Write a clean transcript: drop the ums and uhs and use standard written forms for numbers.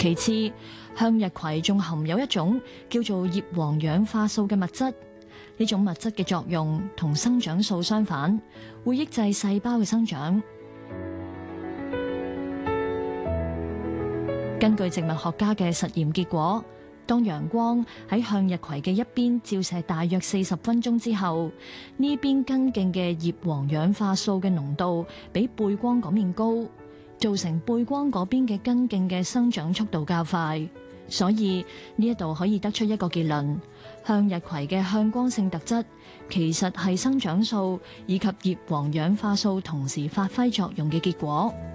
其次，向日葵仲含有一種叫做葉黃氧化素嘅物質，呢種物質嘅作用同生長素相反，會抑制細胞嘅生長。根據植物學家嘅實驗結果，當陽光喺向日葵嘅一邊照射大約40分鐘之後，呢邊根莖嘅葉黃氧化素嘅濃度比背光嗰面高，造成背光嗰邊嘅根莖嘅生長速度較快。所以呢一度可以得出一個結論：向日葵嘅向光性特質其實係生長素以及葉黃氧化素同時發揮作用嘅結果。